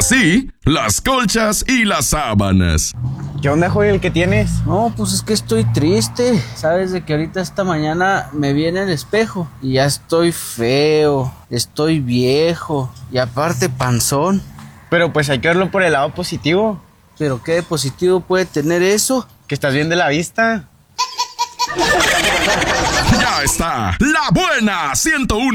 Así, las colchas y las sábanas. ¿Qué onda, Joel? ¿Qué tienes? No, pues es que estoy triste. Sabes de que ahorita esta mañana me vi en el espejo y ya estoy feo, estoy viejo y aparte panzón. Pero pues hay que verlo por el lado positivo. ¿Pero qué de positivo puede tener eso? Que estás bien de la vista. Ya está, La Buena 101.